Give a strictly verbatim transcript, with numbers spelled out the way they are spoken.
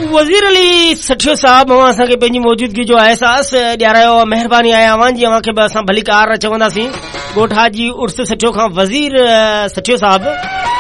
वज़ीर अली सठियो साहब असांखे पंहिंजी मौजूदगी जो एहसास ॾियारायो। महिरबानी आहे अवां जी, अवां खे बि असां भली कार चवंदासीं। ॻोठ हाजी उर्स सठियो खां वज़ीर सठियो साहब